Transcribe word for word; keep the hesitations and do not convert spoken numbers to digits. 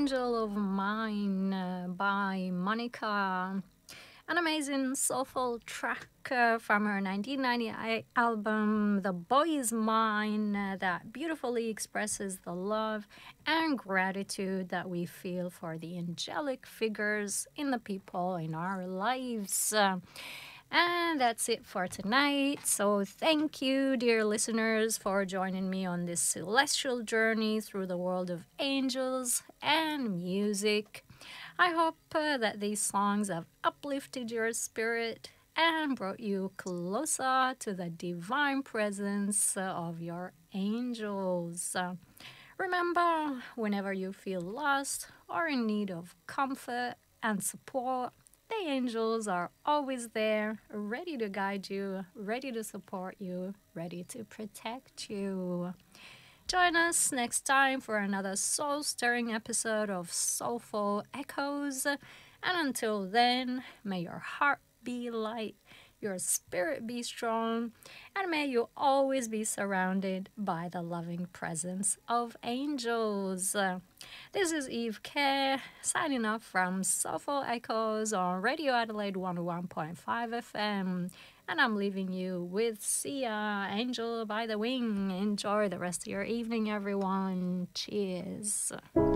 Angel of Mine uh, by Monica. An amazing soulful track uh, from her nineteen ninety-eight album The Boy Is Mine uh, that beautifully expresses the love and gratitude that we feel for the angelic figures in the people in our lives. Uh, and that's it for tonight. So, thank you, dear listeners, for joining me on this celestial journey through the world of angels and music. I hope uh, that these songs have uplifted your spirit and brought you closer to the divine presence uh, of your angels. Uh, remember, whenever you feel lost or in need of comfort and support, the angels are always there, ready to guide you, ready to support you, ready to protect you. Join us next time for another soul stirring episode of Soulful Echoes. And until then, may your heart be light, your spirit be strong, and may you always be surrounded by the loving presence of angels. This is Eve Kerr signing off from Soulful Echoes on Radio Adelaide one oh one point five F M. And I'm leaving you with Sia, Angel by the Wing. Enjoy the rest of your evening, everyone. Cheers.